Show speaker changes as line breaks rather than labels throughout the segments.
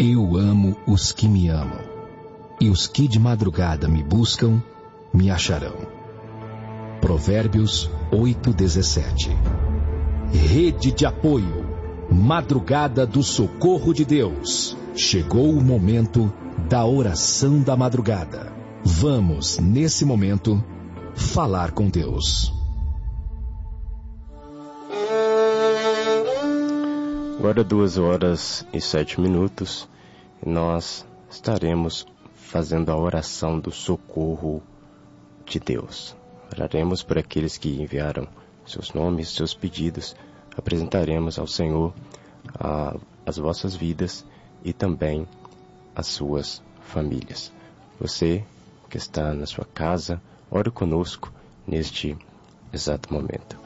Eu amo os que me amam, e os que de madrugada me buscam, me acharão. Provérbios 8:17. Rede de apoio, Madrugada do Socorro de Deus. Chegou o momento da oração da madrugada. Vamos, nesse momento, falar com Deus.
Agora 2h07, e nós estaremos fazendo a oração do socorro de Deus. Oraremos por aqueles que enviaram seus nomes, seus pedidos. Apresentaremos ao Senhor as vossas vidas e também as suas famílias. Você que está na sua casa, ore conosco neste exato momento.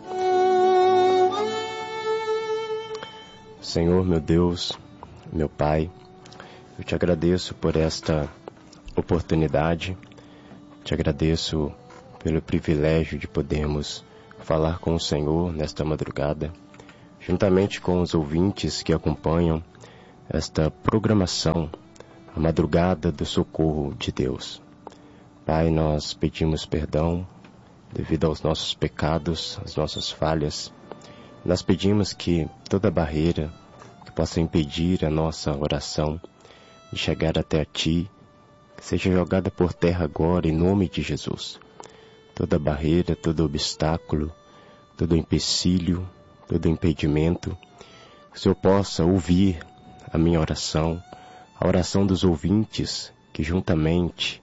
Senhor, meu Deus, meu Pai, eu te agradeço por esta oportunidade, te agradeço pelo privilégio de podermos falar com o Senhor nesta madrugada, juntamente com os ouvintes que acompanham esta programação, a Madrugada do Socorro de Deus. Pai, nós pedimos perdão devido aos nossos pecados, às nossas falhas. Nós pedimos que toda barreira que possa impedir a nossa oração de chegar até a Ti, seja jogada por terra agora, em nome de Jesus. Toda barreira, todo obstáculo, todo empecilho, todo impedimento, que o Senhor possa ouvir a minha oração, a oração dos ouvintes que juntamente